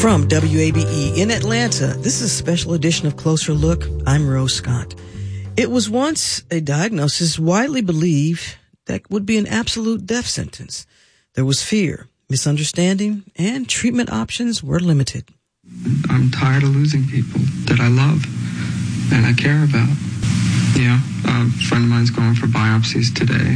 From WABE in Atlanta, this is a special edition of Closer Look. I'm Rose Scott. It was once a diagnosis widely believed that would be an absolute death sentence. There was fear, misunderstanding, and treatment options were limited. I'm tired of losing people that I love and I care about. Yeah, a friend of mine's going for biopsies today.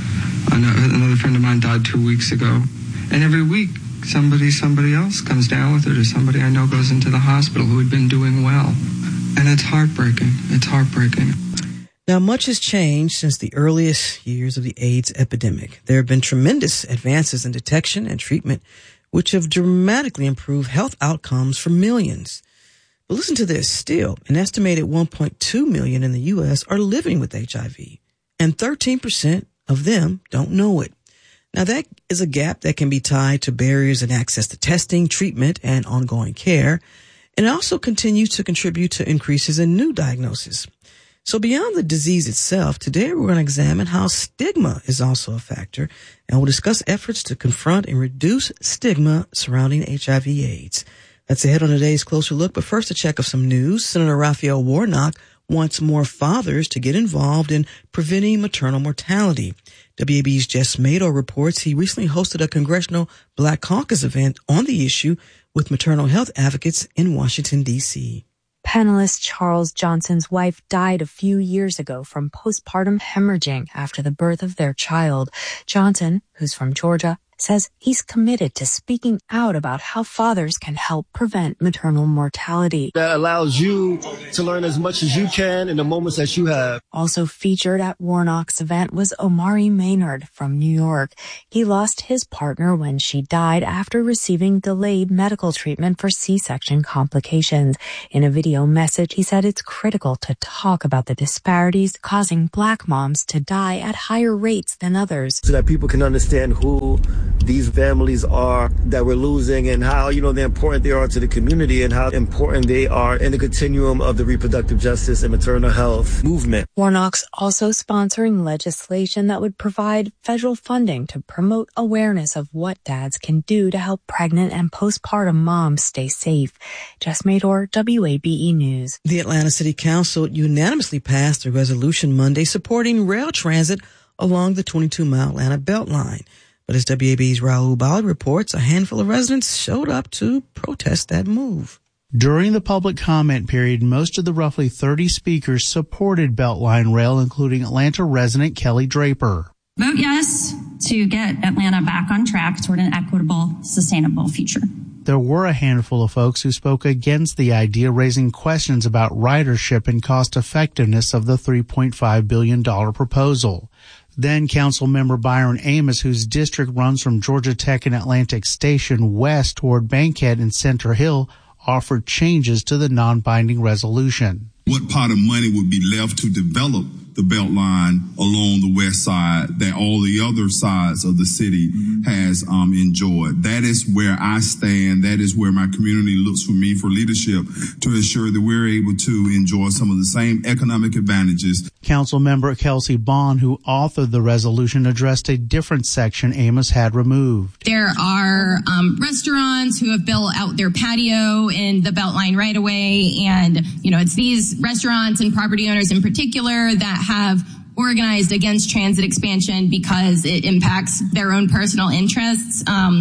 Another friend of mine died 2 weeks ago. And every week, somebody else comes down with it, or somebody I know goes into the hospital who had been doing well. And it's heartbreaking. It's heartbreaking. Now, much has changed since the earliest years of the AIDS epidemic. There have been tremendous advances in detection and treatment, which have dramatically improved health outcomes for millions. But listen to this. Still, an estimated 1.2 million in the U.S. are living with HIV, and 13% of them don't know it. Now, that is a gap that can be tied to barriers in access to testing, treatment, and ongoing care, and it also continues to contribute to increases in new diagnoses. So beyond the disease itself, today we're going to examine how stigma is also a factor, and we'll discuss efforts to confront and reduce stigma surrounding HIV/AIDS. That's ahead on today's Closer Look, but first a check of some news. Senator Raphael Warnock wants more fathers to get involved in preventing maternal mortality. WAB's Jess Mador reports he recently hosted a Congressional Black Caucus event on the issue with maternal health advocates in Washington, D.C. Panelist Charles Johnson's wife died a few years ago from postpartum hemorrhaging after the birth of their child. Johnson, who's from Georgia, says he's committed to speaking out about how fathers can help prevent maternal mortality. That allows you to learn as much as you can in the moments that you have. Also featured at Warnock's event was Omari Maynard from New York. He lost his partner when she died after receiving delayed medical treatment for C-section complications. In a video message, he said it's critical to talk about the disparities causing Black moms to die at higher rates than others. So that people can understand who these families are that we're losing and how, the important they are to the community and how important they are in the continuum of the reproductive justice and maternal health movement. Warnock's also sponsoring legislation that would provide federal funding to promote awareness of what dads can do to help pregnant and postpartum moms stay safe. Jess Mador, WABE News. The Atlanta City Council unanimously passed a resolution Monday supporting rail transit along the 22-mile Atlanta Beltline. But as WAB's Raul Bali reports, a handful of residents showed up to protest that move. During the public comment period, most of the roughly 30 speakers supported Beltline Rail, including Atlanta resident Kelly Draper. Vote yes to get Atlanta back on track toward an equitable, sustainable future. There were a handful of folks who spoke against the idea, raising questions about ridership and cost effectiveness of the $3.5 billion proposal. Then Council Member Byron Amos, whose district runs from Georgia Tech and Atlantic Station west toward Bankhead and Center Hill, offered changes to the non-binding resolution. What pot of money would be left to develop the Beltline along the west side that all the other sides of the city has enjoyed? That is where I stand. That is where my community looks for me for leadership to ensure that we're able to enjoy some of the same economic advantages. Council member Kelsey Bond, who authored the resolution, addressed a different section Amos had removed. There are restaurants who have built out their patio in the Beltline right away, and it's these restaurants and property owners in particular that have organized against transit expansion because it impacts their own personal interests,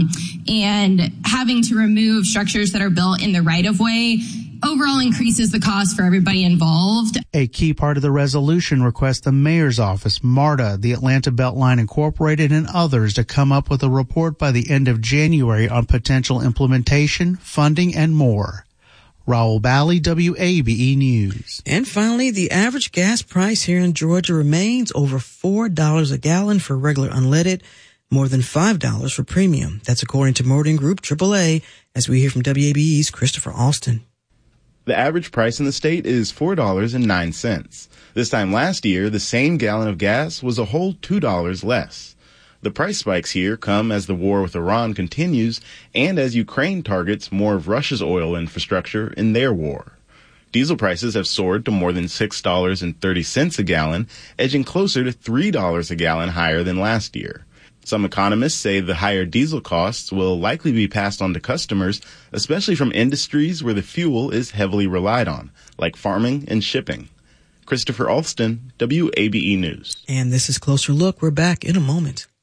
and having to remove structures that are built in the right-of-way overall increases the cost for everybody involved. A key part of the resolution requests the mayor's office, MARTA, the Atlanta Beltline Incorporated, and others to come up with a report by the end of January on potential implementation, funding, and more. Raul Bali, WABE News. And finally, the average gas price here in Georgia remains over $4 a gallon for regular unleaded, more than $5 for premium. That's according to Morgan Group AAA, as we hear from WABE's Christopher Alston. The average price in the state is $4.09. This time last year, the same gallon of gas was a whole $2 less. The price spikes here come as the war with Iran continues and as Ukraine targets more of Russia's oil infrastructure in their war. Diesel prices have soared to more than $6.30 a gallon, edging closer to $3 a gallon higher than last year. Some economists say the higher diesel costs will likely be passed on to customers, especially from industries where the fuel is heavily relied on, like farming and shipping. Christopher Alston, WABE News. And this is Closer Look. We're back in a moment.